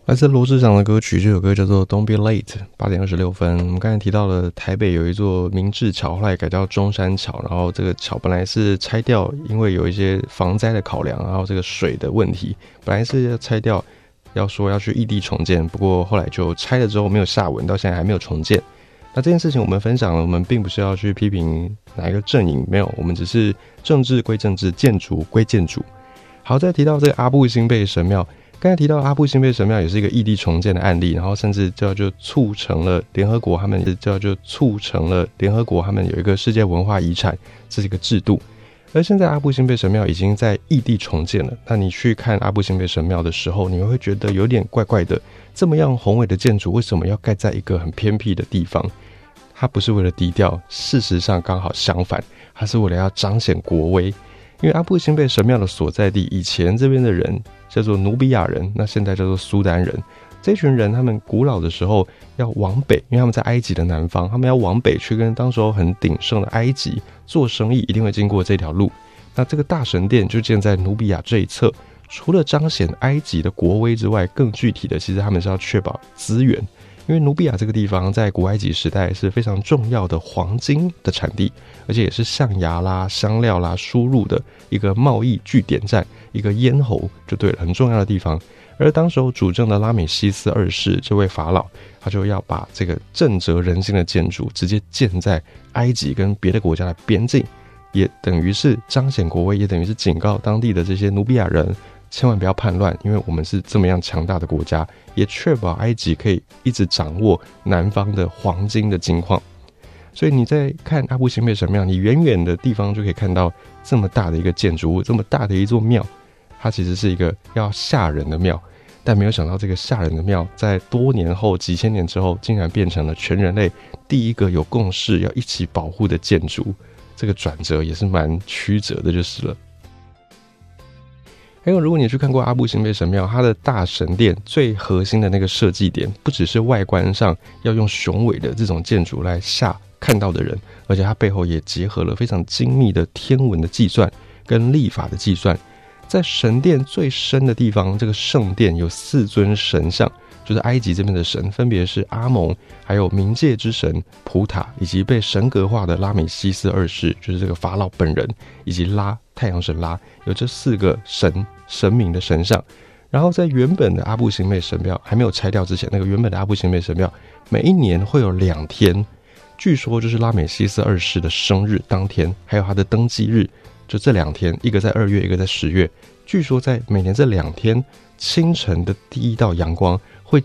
来自罗志祥的歌曲，这首歌叫做 Don't Be Late， 8点26分。我们刚才提到了台北有一座明治桥，后来改叫中山桥，然后这个桥本来是拆掉，因为有一些防灾的考量，然后这个水的问题，本来是要拆掉，要说要去异地重建，不过后来就拆了之后没有下文，到现在还没有重建。那这件事情我们分享了，我们并不是要去批评哪一个阵营，没有，我们只是政治归政治，建筑归建筑。好，再提到这个阿布辛贝神庙。刚才提到阿布辛贝神庙也是一个异地重建的案例，然后甚至就促成了联合国他们有一个世界文化遗产这是一个制度。而现在阿布辛贝神庙已经在异地重建了，那你去看阿布辛贝神庙的时候，你会觉得有点怪怪的，这么样宏伟的建筑为什么要盖在一个很偏僻的地方？它不是为了低调，事实上刚好相反，它是为了要彰显国威。因为阿布辛贝神庙的所在地，以前这边的人叫做努比亚人，那现在叫做苏丹人。这群人他们古老的时候要往北，因为他们在埃及的南方，他们要往北去跟当时候很鼎盛的埃及做生意，一定会经过这条路。那这个大神殿就建在努比亚这一侧，除了彰显埃及的国威之外，更具体的其实他们是要确保资源。因为努比亚这个地方在古埃及时代是非常重要的黄金的产地，而且也是象牙啦、香料啦输入的一个贸易据点站，一个咽喉就对了，很重要的地方。而当时候主政的拉美西斯二世这位法老，他就要把这个震慑人心的建筑直接建在埃及跟别的国家的边境，也等于是彰显国威，也等于是警告当地的这些努比亚人千万不要叛乱，因为我们是这么样强大的国家，也确保埃及可以一直掌握南方的黄金的金矿。所以你在看阿布辛贝神庙，你远远的地方就可以看到这么大的一个建筑物，这么大的一座庙，它其实是一个要吓人的庙。但没有想到这个吓人的庙在多年后几千年之后竟然变成了全人类第一个有共识要一起保护的建筑，这个转折也是蛮曲折的就是了。还有如果你去看过阿布辛贝神庙，它的大神殿最核心的那个设计点不只是外观上要用雄伟的这种建筑来吓看到的人，而且它背后也结合了非常精密的天文的计算跟历法的计算。在神殿最深的地方，这个圣殿有4尊神像，就是埃及这边的神，分别是阿蒙，还有冥界之神普塔，以及被神格化的拉美西斯二世，就是这个法老本人，以及拉太阳神拉，有这4个神明的神像。然后在原本的阿布辛贝神庙还没有拆掉之前，那个原本的阿布辛贝神庙每一年会有2天，据说就是拉美西斯二世的生日当天，还有他的登基日，就这2天，一个在2月，一个在10月。据说在每年这2天清晨的第一道阳光会